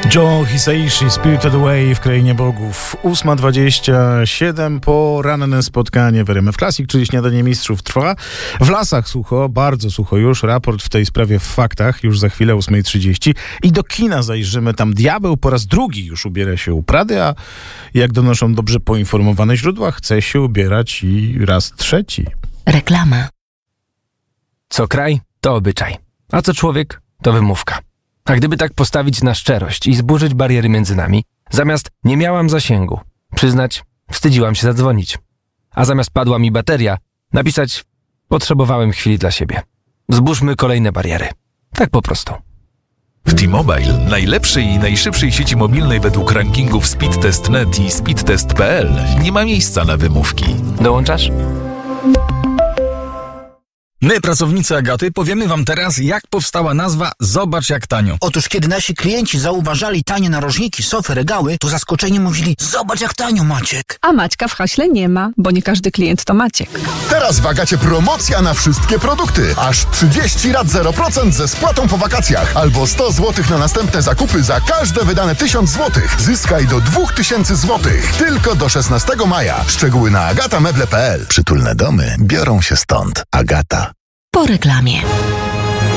Joe Hisaishi, Spirited Away w Krainie Bogów. 8:27, poranne spotkanie w RMF Classic, czyli Śniadanie Mistrzów trwa. W lasach sucho, bardzo sucho już. Raport w tej sprawie w faktach już za chwilę 8:30. I do kina zajrzymy. Tam diabeł po raz drugi już ubiera się u Prady, a jak donoszą dobrze poinformowane źródła, chce się ubierać i raz trzeci. Reklama. Co kraj, to obyczaj. A co człowiek, to wymówka. A gdyby tak postawić na szczerość i zburzyć bariery między nami, zamiast nie miałam zasięgu, przyznać, wstydziłam się zadzwonić. A zamiast padła mi bateria, napisać, potrzebowałem chwili dla siebie. Zburzmy kolejne bariery. Tak po prostu. W T-Mobile, najlepszej i najszybszej sieci mobilnej według rankingów Speedtest.net i Speedtest.pl, nie ma miejsca na wymówki. Dołączasz? My, pracownicy Agaty, powiemy wam teraz, jak powstała nazwa Zobacz jak tanio. Otóż kiedy nasi klienci zauważali tanie narożniki, sofy, regały, to zaskoczeni mówili: zobacz jak tanio, Maciek. A Maćka w haśle nie ma, bo nie każdy klient to Maciek. Teraz w Agacie promocja na wszystkie produkty. Aż 30 rat 0% ze spłatą po wakacjach. Albo 100 zł na następne zakupy za każde wydane 1000 zł. Zyskaj do 2000 zł. Tylko do 16 maja. Szczegóły na agatameble.pl. Przytulne domy biorą się stąd. Agata. Po reklamie.